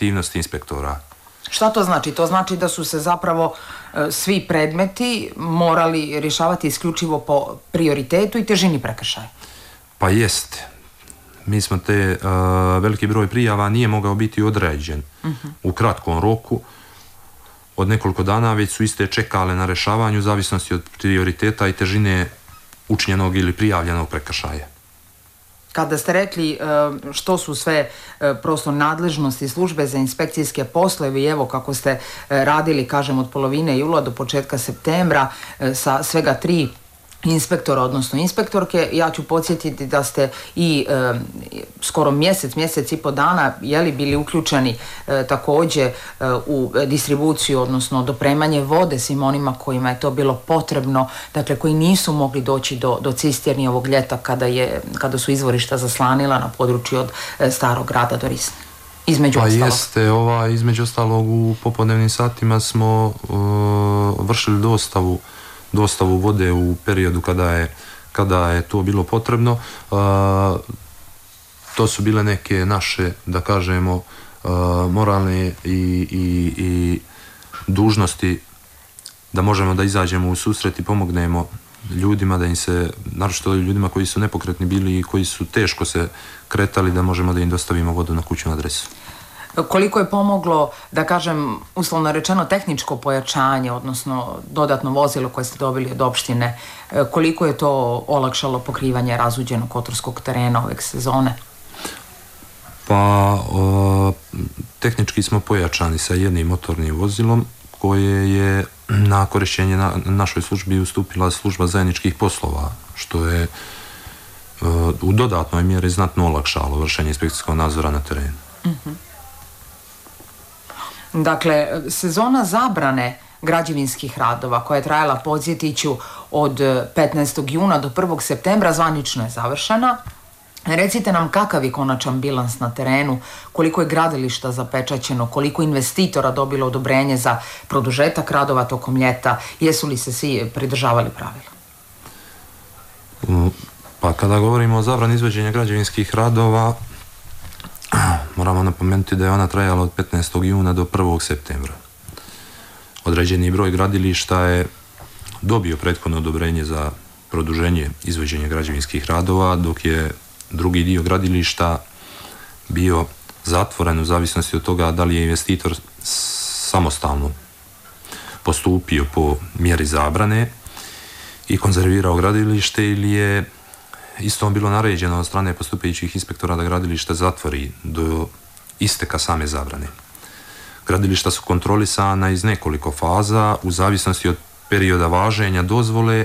aktivnosti inspektora. Šta to znači? To znači da su se zapravo svi predmeti morali rješavati isključivo po prioritetu i težini prekršaja? Pa jeste. Mi smo veliki broj prijava nije mogao biti određen u kratkom roku. Od nekoliko dana već su iste čekale na rješavanju u zavisnosti od prioriteta i težine učinjenog ili prijavljenog prekršaja. Kada ste rekli što su sve prosto nadležnosti službe za inspekcijske poslove i evo kako ste radili, kažem, od polovine jula do početka septembra sa svega 3 inspektora, odnosno inspektorke, ja ću podsjetiti da ste i skoro mjesec i po dana bili uključeni također u distribuciju, odnosno dopremanje vode svim onima kojima je to bilo potrebno, dakle koji nisu mogli doći do cisterni ovog ljeta kada su izvorišta zaslanila na području od Starog grada do Risne. Između ostalog u popodnevnim satima smo vršili dostavu vode u periodu kada je to bilo potrebno. To su bile neke naše, da kažemo, moralne i dužnosti da možemo da izađemo u susret i pomognemo ljudima, da im se, naročito ljudima koji su nepokretni bili i koji su teško se kretali, da možemo da im dostavimo vodu na kućnu adresu. Koliko je pomoglo, da kažem, uslovno rečeno, tehničko pojačanje, odnosno dodatno vozilo koje ste dobili od opštine, koliko je to olakšalo pokrivanje razuđenog kotorskog terena ove sezone? Pa, tehnički smo pojačani sa jednim motornim vozilom koje je na korištenje našoj službi ustupila služba zajedničkih poslova, što je u dodatnoj mjeri znatno olakšalo vršenje inspekcijskog nadzora na terenu. Dakle, sezona zabrane građevinskih radova koja je trajala, podsjetit ću, od 15. juna do 1. septembra zvanično je završena. Recite nam kakav je konačan bilans na terenu, koliko je gradilišta zapečaćeno, koliko investitora dobilo odobrenje za produžetak radova tokom ljeta, jesu li se svi pridržavali pravila? Pa kada govorimo o zabrani izvođenja građevinskih radova, moramo napomenuti da je ona trajala od 15. juna do 1. septembra. Određeni broj gradilišta je dobio prethodno odobrenje za produženje izvođenja građevinskih radova, dok je drugi dio gradilišta bio zatvoren u zavisnosti od toga da li je investitor samostalno postupio po mjeri zabrane i konzervirao gradilište ili je istom bilo naređeno od strane postupajućih inspektora da gradilište zatvori do isteka same zabrane. Gradilišta su kontrolisana iz nekoliko faza u zavisnosti od perioda važenja dozvole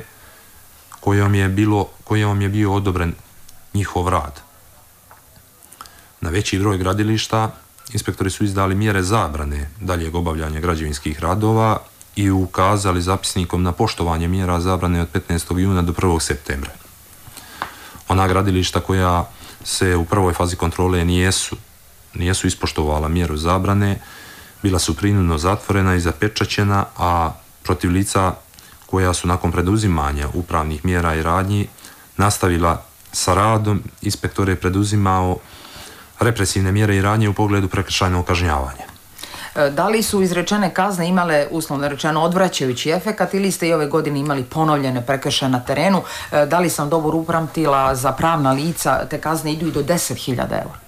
kojom je bio odobren njihov rad. Na veći broj gradilišta inspektori su izdali mjere zabrane daljeg obavljanja građevinskih radova i ukazali zapisnikom na poštovanje mjera zabrane od 15. juna do 1. septembra. Ona gradilišta koja se u prvoj fazi kontrole nijesu ispoštovala mjeru zabrane, bila su prinudno zatvorena i zapečaćena, a protiv lica koja su nakon preduzimanja upravnih mjera i radnji nastavila sa radom, inspektor je preduzimao represivne mjere i radnje u pogledu prekršajnog kažnjavanja. Da li su izrečene kazne imale, uslovno rečeno, odvraćajući efekat ili ste i ove godine imali ponovljene prekršaje na terenu? Da li sam dobro upamtila, za pravna lica te kazne idu i do 10.000 eura?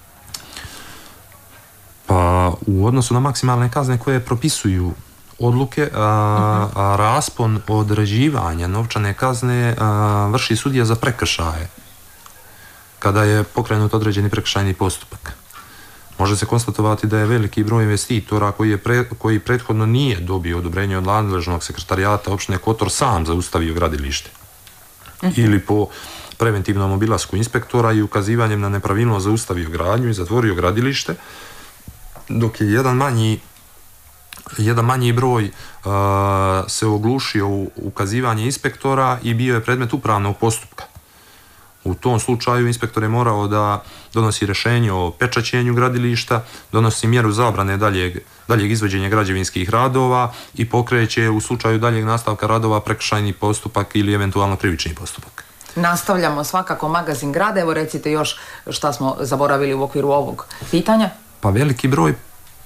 Pa u odnosu na maksimalne kazne koje propisuju odluke, a raspon određivanja novčane kazne vrši sudija za prekršaje kada je pokrenut određeni prekršajni postupak. Može se konstatovati da je veliki broj investitora koji prethodno nije dobio odobrenje od nadležnog sekretarijata opštine Kotor sam zaustavio gradilište. Ili po preventivnom obilasku inspektora i ukazivanjem na nepravilnost zaustavio gradnju i zatvorio gradilište, dok je jedan manji broj se oglušio u ukazivanje inspektora i bio je predmet upravnog postupka. U tom slučaju inspektor je morao da donosi rješenje o pečaćenju gradilišta, donosi mjeru zabrane daljeg izvođenja građevinskih radova i pokreće u slučaju daljeg nastavka radova prekršajni postupak ili eventualno krivični postupak. Nastavljamo svakako magazin grada. Evo recite još šta smo zaboravili u okviru ovog pitanja. Pa veliki broj